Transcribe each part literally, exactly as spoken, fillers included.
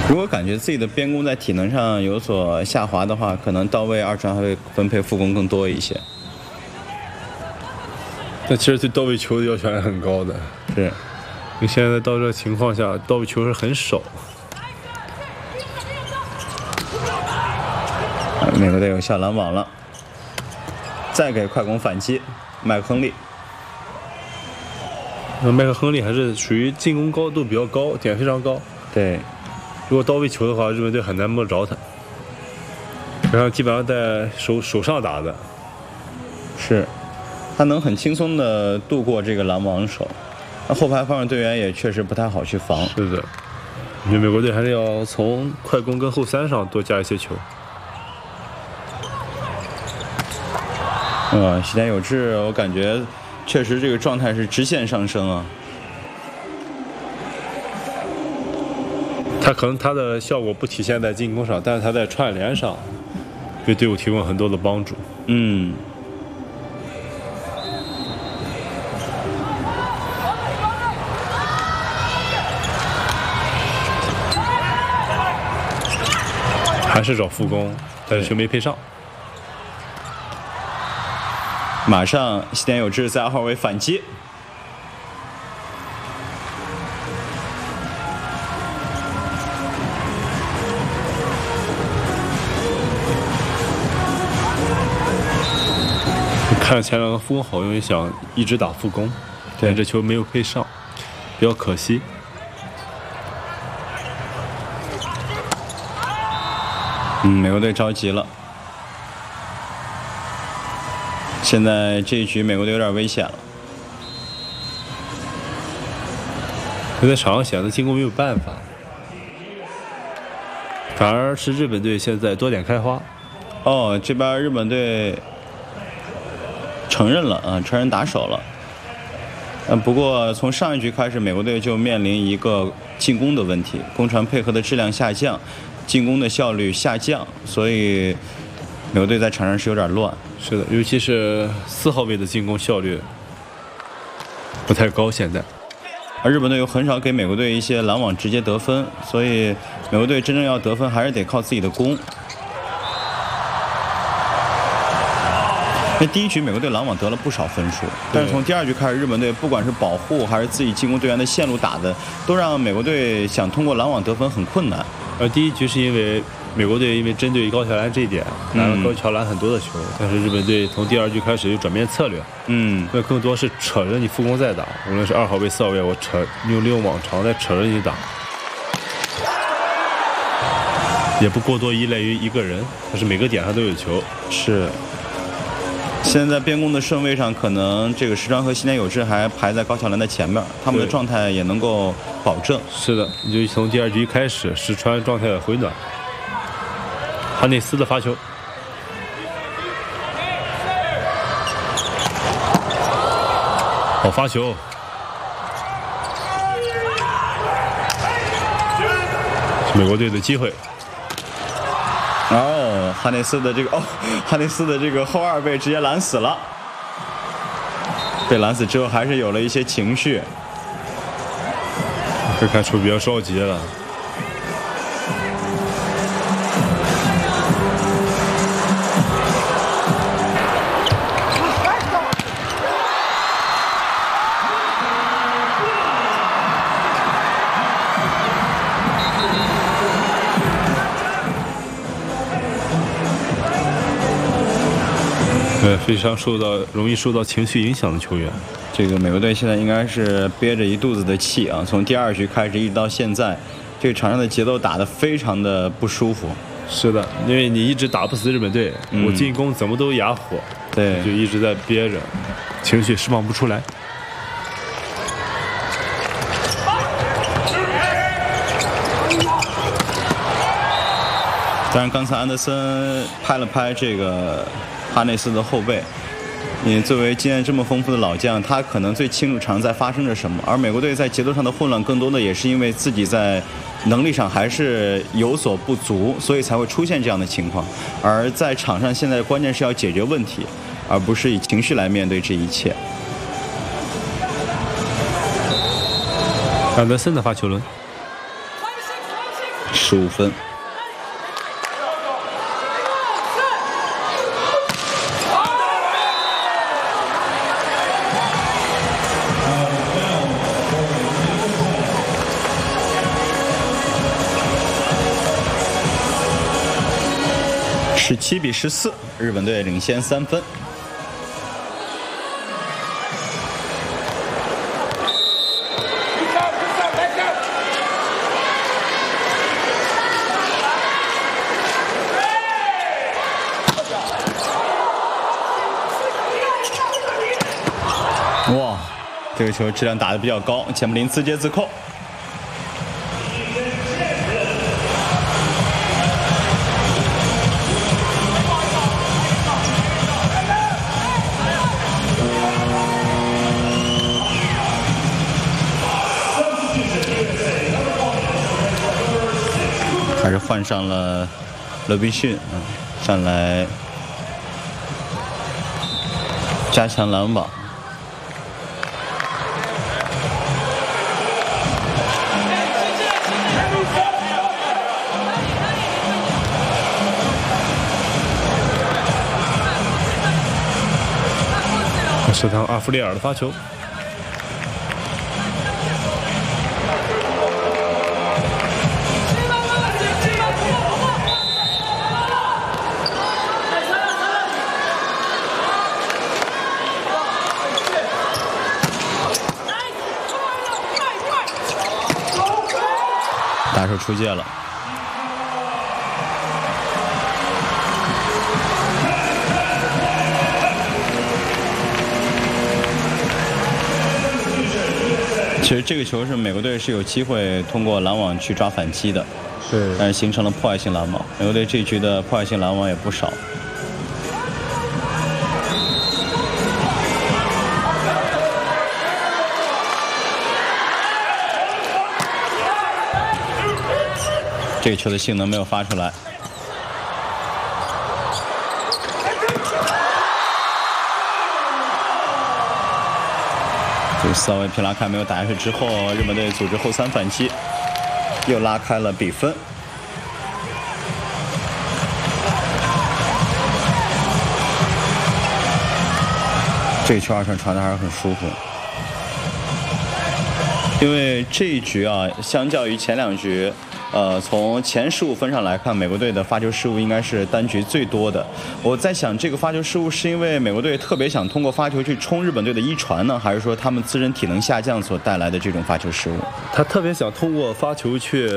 如果感觉自己的边攻在体能上有所下滑的话，可能到位二传还会分配副攻更多一些。 但其实对到位球的要求还很高的， 是。 因为现在到这个情况下，到位球是很少。 美国队有下拦网了，再给快攻反击，麦克亨利。 那麦克亨利还是属于进攻高度比较高，点非常高。 对， 如果到位球的话，日本队很难摸着他。然后基本上在手手上打的， 是，他能很轻松的度过这个拦网手。那后排方面队员也确实不太好去防。 是的，因为美国队还是要从快攻跟后三上多加一些球。 嗯，西田有志，我感觉确实这个状态是直线上升啊。 他可能他的效果不体现在进攻上，但是他在串联上为队伍提供很多的帮助。 嗯。 还是找副攻，但是球没配上。 马上西田有志在二号位反击。 看前两个副攻好用，也想一直打副攻，但这球没有配上，比较可惜。 嗯，美国队着急了。现在这一局美国队有点危险了。 在场上显得进攻没有办法，反而是日本队现在多点开花。 哦，这边日本队承认了啊，承认打手了。嗯，不过从上一局开始，美国队就面临一个进攻的问题，攻传配合的质量下降，进攻的效率下降，所以美国队在场上是有点乱。 是的，尤其是四号位的进攻效率不太高，现在。 而日本队又很少给美国队一些拦网直接得分，所以美国队真正要得分还是得靠自己的攻。那第一局美国队拦网得了不少分数，但是从第二局开始，日本队不管是保护还是自己进攻队员的线路打的，都让美国队想通过拦网得分很困难。 而第一局是因为美国队因为针对高桥兰这一点拿了高桥兰很多的球，嗯、但是日本队从第二局开始又转变策略， 嗯， 那更多是扯着你副攻在打，无论是二号位、四号位，我扯用利用网长再扯着你打，也不过多依赖于一个人，但是每个点上都有球。 是。现在在边攻的顺位上，可能这个石川和西田有志还排在高桥兰的前面，他们的状态也能够保证。 是的，你就从第二局开始，石川状态的回暖。哈内斯的发球，好发球，是美国队的机会。 哦，哈内斯的这个哦，哈内斯的这个后二被直接拦死了，被拦死之后还是有了一些情绪， 这看出比较着急了。对，非常受到容易受到情绪影响的球员。 这个美国队现在应该是憋着一肚子的气啊！从第二局开始一直到现在，这个场上的节奏打得非常的不舒服。 是的，因为你一直打不死日本队，嗯、我进攻怎么都哑火， 对， 就一直在憋着，情绪释放不出来。 当然，刚才安德森拍了拍这个哈内斯的后背。你作为经验这么丰富的老将，他可能最清楚场上在发生着什么。而美国队在节奏上的混乱，更多的也是因为自己在能力上还是有所不足，所以才会出现这样的情况。而在场上，现在关键是要解决问题，而不是以情绪来面对这一切。 安德森的发球轮。 十五分。十七比十四，日本队领先三分。哇，这个球质量打得比较高，钱穆林自接自扣。还是换上了罗宾逊啊，上来加强篮网。 是趟阿弗利尔的发球。 打手出界了。其实这个球是美国队是有机会通过拦网去抓反击的， 对， 但是形成了破坏性拦网。美国队这局的破坏性拦网也不少。这个球的性能没有发出来。这个斯奥维皮拉看没有打下去之后，日本队组织后三反击，又拉开了比分。这个球二传传的还是很舒服。因为这一局啊，相较于前两局，呃，从前十五分上来看，美国队的发球失误应该是单局最多的。我在想，这个发球失误是因为美国队特别想通过发球去冲日本队的一传呢，还是说他们自身体能下降所带来的这种发球失误？ 他特别想通过发球去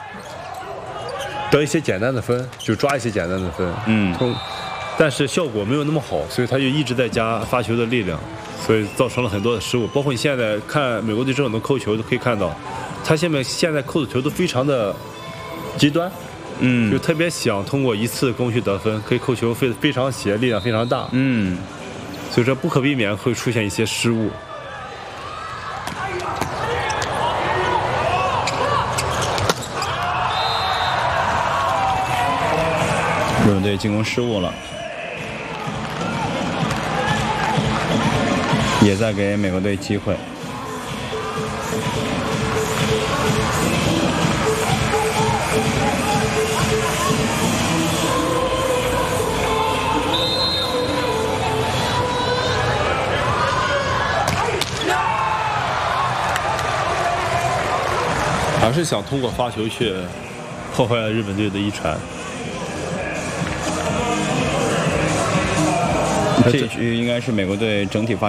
得一些简单的分，就抓一些简单的分， 嗯， 通，但是效果没有那么好，所以他就一直在加发球的力量。所以造成了很多的失误，包括你现在看美国队这种的扣球都可以看到，他现在现在扣的球都非常的极端， 嗯， 就特别想通过一次攻去得分，可以扣球非非常斜，力量非常大， 嗯， 所以说不可避免会出现一些失误。 日本队进攻失误了。也在给美国队机会。 还是想通过发球去破坏日本队的一传。 这局应该是美国队整体发